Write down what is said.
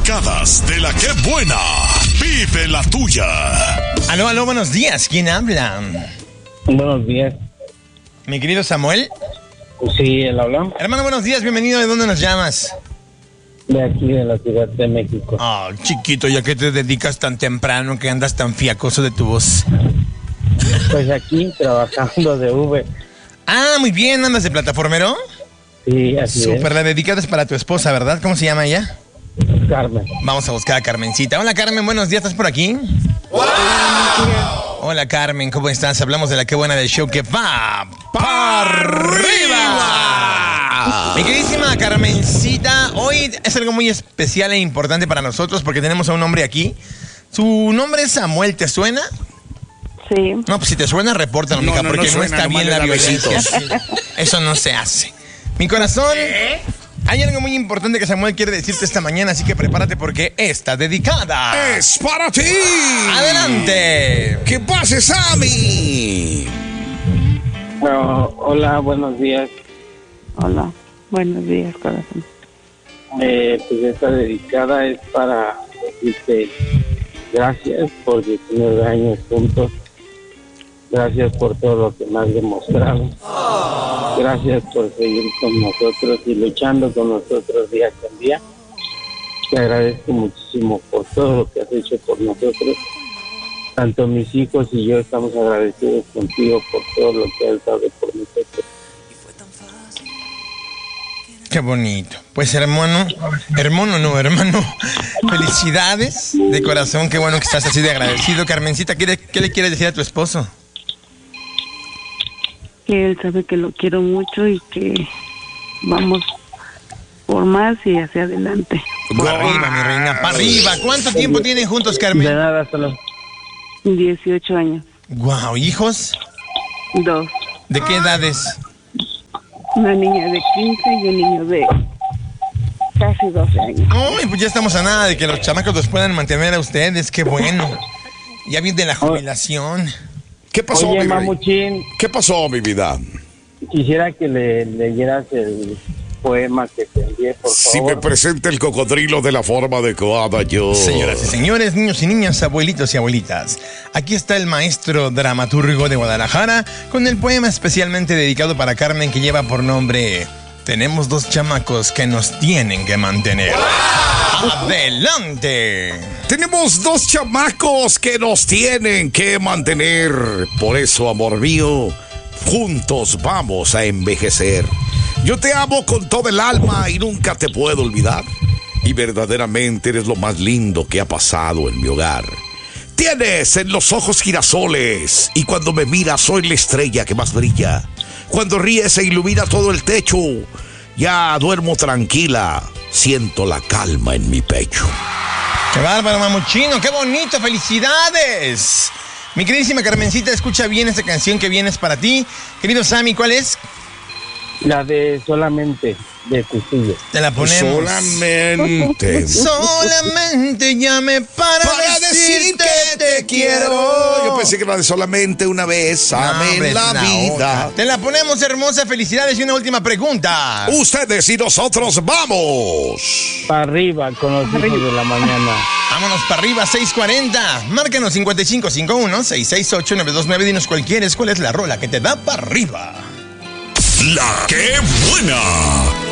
dedicadas de la que buena. Vive la tuya. Aló, buenos días. ¿Quién habla? Buenos días. Mi querido Samuel. Sí, él habla. Hermano, buenos días. Bienvenido. ¿De dónde nos llamas? De aquí, de la Ciudad de México. Oh, chiquito, ¿ya que te dedicas tan temprano que andas tan fiacoso de tu voz? Pues aquí, trabajando de Uber. Ah, muy bien. ¿Andas de plataformero? Sí, así Súper, la dedicada es para tu esposa, ¿verdad? ¿Cómo se llama ella? es. Carmen. Vamos a buscar a Carmencita. Hola, Carmen, buenos días. ¿Estás por aquí? ¡Wow! Hola, Carmen, ¿cómo estás? Hablamos de la que buena del show que va para arriba. Mi queridísima Carmencita, hoy es algo muy especial e importante para nosotros porque tenemos a un hombre aquí. Su nombre es Samuel, ¿te suena? Sí. No, pues si te suena, repórtalo, mija, porque no suena, está bien la violencia. Eso no se hace. Mi corazón, hay algo muy importante que Samuel quiere decirte esta mañana, así que prepárate porque está dedicada. ¡Es para ti! ¡Adelante! ¡Que pase, Sammy! Hola, buenos días. Hola. Buenos días, corazón. Pues esta dedicada es para decirte gracias por 19 años juntos. Gracias por todo lo que me has demostrado. Gracias por seguir con nosotros y luchando con nosotros día con día. Te agradezco muchísimo por todo lo que has hecho por nosotros. Tanto mis hijos y yo estamos agradecidos contigo por todo lo que has dado por nosotros. Qué bonito. Pues hermano, felicidades de corazón. Qué bueno que estás así de agradecido. Carmencita, ¿qué le quieres decir a tu esposo? Que él sabe que lo quiero mucho y que vamos por más y hacia adelante. Para arriba, mi reina, para arriba. ¿Cuánto tiempo tienen juntos, De Carmen? nada, hasta luego. 18 años. Guau, ¿hijos? 2. ¿De qué edades? Una niña de 15 y un niño de casi 12 años. Ay, pues ya estamos a nada de que los chamacos los puedan mantener a ustedes. Qué bueno. Ya viene la jubilación. ¿Qué pasó, Oye, mi rey? Mamuchín, ¿Qué pasó, mi vida? quisiera que le leyeras el poema que te envié, por Si me favor. presenta el cocodrilo de la forma adecuada, yo... Señoras y señores, niños y niñas, abuelitos y abuelitas, aquí está el maestro dramaturgo de Guadalajara con el poema especialmente dedicado para Carmen que lleva por nombre Tenemos dos chamacos que nos tienen que mantener. ¡Adelante! Tenemos dos chamacos que nos tienen que mantener. Por eso, amor mío, juntos vamos a envejecer. Yo te amo con todo el alma y nunca te puedo olvidar. Y verdaderamente eres lo más lindo que ha pasado en mi hogar. Tienes en los ojos girasoles y cuando me miras soy la estrella que más brilla. Cuando ríes se ilumina todo el techo. Ya duermo tranquila, siento la calma en mi pecho. ¡Qué bárbaro, mamuchino! ¡Qué bonito! ¡Felicidades! Mi queridísima Carmencita, escucha bien esta canción que viene para ti. Querido Sammy, ¿cuál es? La de Solamente, de Cuchillo. Te la ponemos. Solamente. Solamente llame para decir que te quiero. Yo pensé que era de solamente una vez. Amén hombre, la es vida. otra. Te la ponemos, hermosa. Felicidades y una última pregunta. Ustedes y nosotros vamos. Para arriba con los hijos de la mañana. Vámonos para arriba, 640. Márcanos 5551-668-929. Dinos cuál quieres, cuál es la rola que te da para arriba. La que buena.